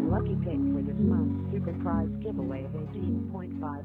Lucky pick for this month's super prize giveaway of 18.5